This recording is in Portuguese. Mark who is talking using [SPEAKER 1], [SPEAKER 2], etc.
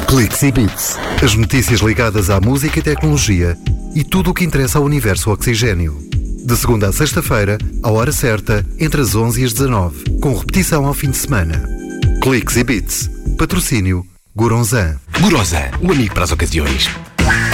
[SPEAKER 1] Cliques e Beats. As notícias ligadas à música e tecnologia e tudo o que interessa ao universo Oxigênio. De segunda a sexta-feira, à hora certa, entre as 11 e as 19, com repetição ao fim de semana. Cliques e Beats. Patrocínio Goronzan.
[SPEAKER 2] Goronzan, o amigo para as ocasiões.